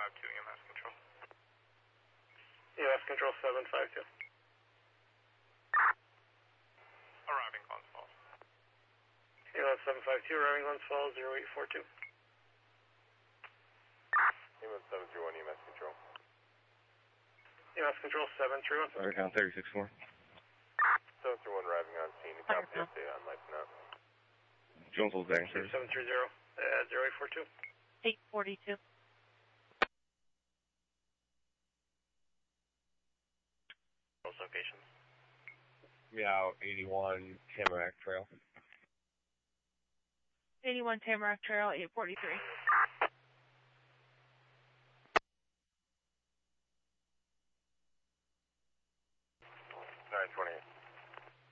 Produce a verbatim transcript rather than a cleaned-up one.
five two, E M S control. E M S control seven five two. Arriving Glens Falls. E M S seven five two, arriving Glens Falls, zero eight four two. E M S seven three one, E M S control. E M S control seven three one. Sorry, count thirty-six four. seven three one arriving on scene. Copy the update on life now. Jonesville's back, sir. seven three zero, uh, zero eight four two. eight forty-two. Those locations. Meow, eighty-one Tamarack Trail. eighty-one Tamarack Trail, eight forty-three. nine twenty.